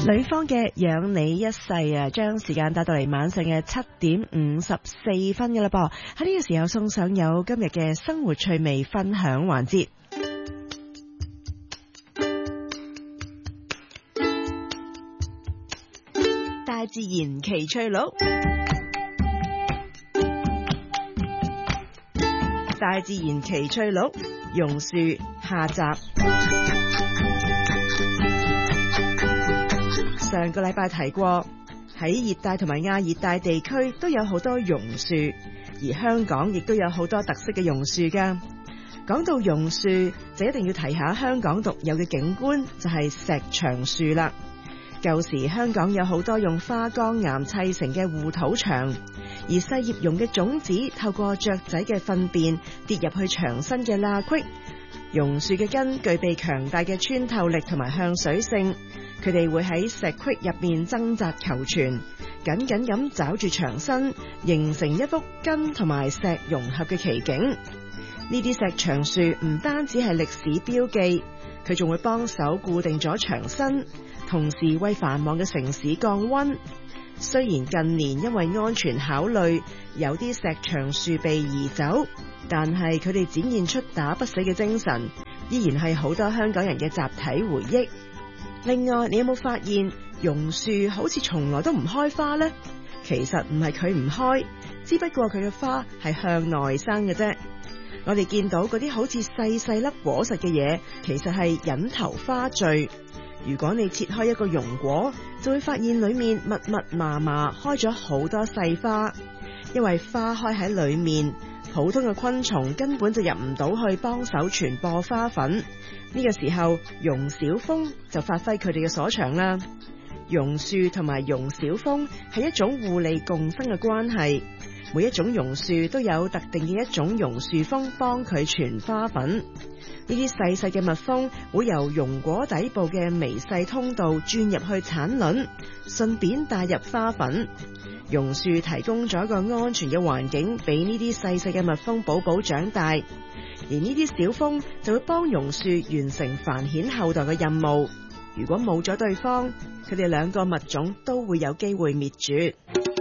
呂方嘅養你一世啊，將時間帶到嚟晚上嘅7:54噶啦噃。喺呢個時候送上有今日嘅生活趣味分享環節。大自然奇趣錄，大自然奇趣錄，榕樹下集。上個禮拜提過，喺熱帶同埋亞熱帶地區都有好多榕樹，而香港亦都有好多特色嘅榕樹㗎。講到榕樹，就一定要提下香港獨有嘅景觀，就係石牆樹啦。舊時香港有好多用花崗岩砌成嘅護土牆，而細葉榕嘅種子透過雀仔嘅糞便跌入去牆身嘅罅隙。榕樹嘅根具備強大嘅穿透力同埋向水性，佢哋會喺石隙入面掙扎求存，緊緊咁抓住牆身，形成一幅根同埋石融合嘅奇景。呢啲石牆樹唔單止係歷史標記，佢仲會幫手固定咗牆身，同時為繁忙嘅城市降溫。雖然近年因為安全考慮，有啲石牆樹被移走，但係佢哋展現出打不死嘅精神，依然係好多香港人嘅集體回憶。另外，你有冇發現榕樹好似從來都唔開花呢？其實唔係佢唔開，只不過佢嘅花係向內生嘅啫。我哋見到嗰啲好似細細粒果實嘅嘢，其實係隱頭花序。如果你切開一個榕果，就會發現裏面密密麻麻開咗好多細花。因為花開喺裏面，普通嘅昆蟲根本就入唔到去幫手傳播花粉。呢個時候，榕小蜂就發揮佢哋嘅所長啦。榕樹同埋榕小蜂係一種互利共生嘅關係。每一種榕樹都有特定嘅一種榕樹蜂幫佢傳花粉。呢啲細細嘅蜜蜂會由榕果底部嘅微細通道轉入去產卵，順便帶入花粉。榕樹提供咗一個安全嘅環境俾呢啲細細嘅蜜蜂寶寶長大，而呢啲小蜂就會幫榕樹完成繁衍後代嘅任務。如果冇咗對方，佢哋兩個物種都會有機會滅絕。